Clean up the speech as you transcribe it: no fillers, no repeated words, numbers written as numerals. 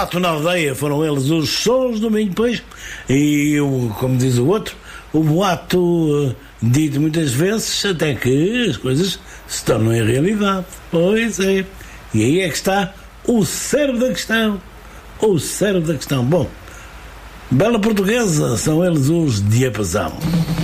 boato na aldeia foram eles os sons do Minho, pois, e como diz o outro, o boato dito muitas vezes até que as coisas se tornam em realidade. Pois é. E aí é que está o cérebro da questão. O cérebro da questão. Bom, bela portuguesa, são eles os diapasão.